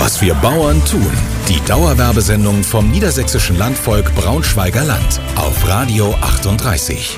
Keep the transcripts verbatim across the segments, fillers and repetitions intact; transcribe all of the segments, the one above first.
Was wir Bauern tun. Die Dauerwerbesendung vom Niedersächsischen Landvolk Braunschweiger Land auf Radio achtunddreißig.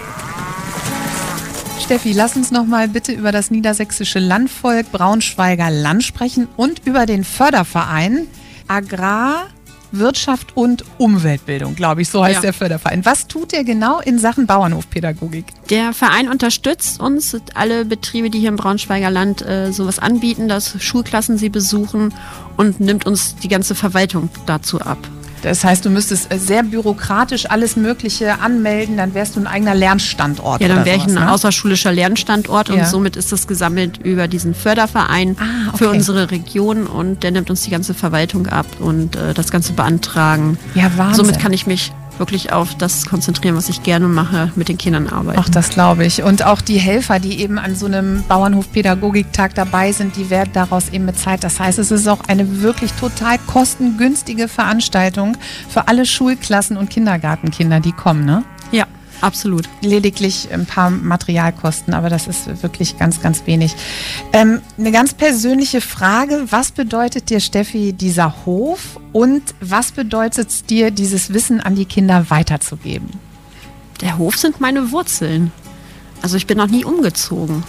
Steffi, lass uns noch mal bitte über das Niedersächsische Landvolk Braunschweiger Land sprechen und über den Förderverein Agrar, Wirtschaft und Umweltbildung, glaube ich, so heißt ja. der Förderverein. Was tut der genau in Sachen Bauernhofpädagogik? Der Verein unterstützt uns, alle Betriebe, die hier im Braunschweiger Land äh, sowas anbieten, dass Schulklassen sie besuchen, und nimmt uns die ganze Verwaltung dazu ab. Das heißt, du müsstest sehr bürokratisch alles Mögliche anmelden, dann wärst du ein eigener Lernstandort. Ja, dann wäre ich sowas, ein ne? außerschulischer Lernstandort und ja. somit ist das gesammelt über diesen Förderverein ah, okay. für unsere Region, und der nimmt uns die ganze Verwaltung ab und äh, das ganze beantragen. Ja, Wahnsinn. Somit kann ich mich wirklich auf das konzentrieren, was ich gerne mache, mit den Kindern arbeiten. Ach, das glaube ich. Und auch die Helfer, die eben an so einem Bauernhofpädagogiktag dabei sind, die werden daraus eben bezahlt. Das heißt, es ist auch eine wirklich total kostengünstige Veranstaltung für alle Schulklassen und Kindergartenkinder, die kommen, ne? Ja, absolut. Lediglich ein paar Materialkosten, aber das ist wirklich ganz, ganz wenig. Ähm, eine ganz persönliche Frage: Was bedeutet dir, Steffi, dieser Hof, und was bedeutet es dir, dieses Wissen an die Kinder weiterzugeben? Der Hof sind meine Wurzeln. Also ich bin noch nie umgezogen.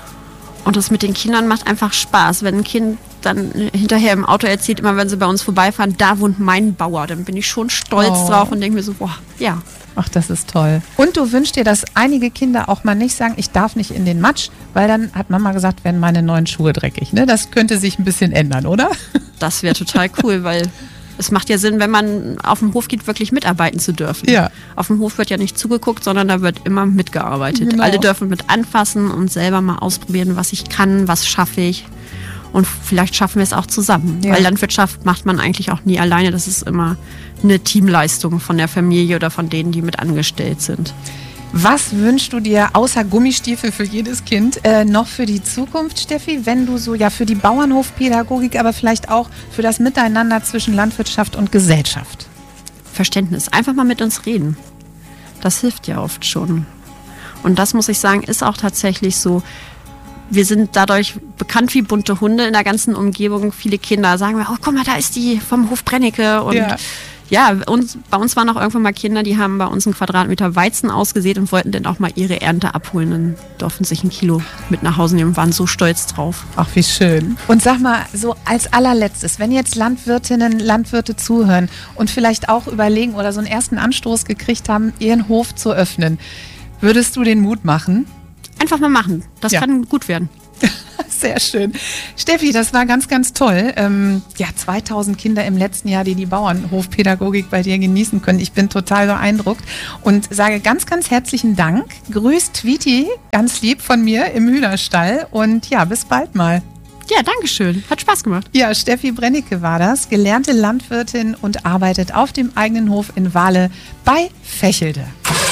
Und das mit den Kindern macht einfach Spaß. Wenn ein Kind dann hinterher im Auto erzählt, immer wenn sie bei uns vorbeifahren, da wohnt mein Bauer, dann bin ich schon stolz oh. drauf und denke mir so, boah, ja. Ach, das ist toll. Und du wünschst dir, dass einige Kinder auch mal nicht sagen, ich darf nicht in den Matsch, weil dann hat Mama gesagt, werden meine neuen Schuhe dreckig. Ne? Das könnte sich ein bisschen ändern, oder? Das wäre total cool, weil es macht ja Sinn, wenn man auf dem Hof geht, wirklich mitarbeiten zu dürfen. Ja. Auf dem Hof wird ja nicht zugeguckt, sondern da wird immer mitgearbeitet. Genau. Alle dürfen mit anfassen und selber mal ausprobieren, was ich kann, was schaffe ich. Und vielleicht schaffen wir es auch zusammen. Ja. Weil Landwirtschaft macht man eigentlich auch nie alleine. Das ist immer eine Teamleistung von der Familie oder von denen, die mit angestellt sind. Was wünschst du dir außer Gummistiefel für jedes Kind äh, noch für die Zukunft, Steffi, wenn du so ja für die Bauernhofpädagogik, aber vielleicht auch für das Miteinander zwischen Landwirtschaft und Gesellschaft? Verständnis. Einfach mal mit uns reden. Das hilft ja oft schon. Und das, muss ich sagen, ist auch tatsächlich so. Wir sind dadurch bekannt wie bunte Hunde in der ganzen Umgebung. Viele Kinder sagen mir, oh, guck mal, da ist die vom Hof Brennecke. Und ja, ja uns, bei uns waren auch irgendwann mal Kinder, die haben bei uns einen Quadratmeter Weizen ausgesät und wollten dann auch mal ihre Ernte abholen. Dann durften sich ein Kilo mit nach Hause nehmen und waren so stolz drauf. Ach, wie schön. Und sag mal, so als allerletztes, wenn jetzt Landwirtinnen, Landwirte zuhören und vielleicht auch überlegen oder so einen ersten Anstoß gekriegt haben, ihren Hof zu öffnen, würdest du den Mut machen? Einfach mal machen. Das ja. kann gut werden. Sehr schön. Steffi, das war ganz, ganz toll. Ähm, ja, zweitausend Kinder im letzten Jahr, die die Bauernhofpädagogik bei dir genießen können. Ich bin total beeindruckt und sage ganz, ganz herzlichen Dank. Grüß Tweety ganz lieb von mir im Hühnerstall und ja, bis bald mal. Ja, danke schön. Hat Spaß gemacht. Ja, Steffi Brennecke war das, gelernte Landwirtin und arbeitet auf dem eigenen Hof in Wahle bei Fächelde.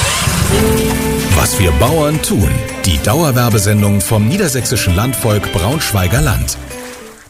Was wir Bauern tun. Die Dauerwerbesendung vom Niedersächsischen Landvolk Braunschweiger Land.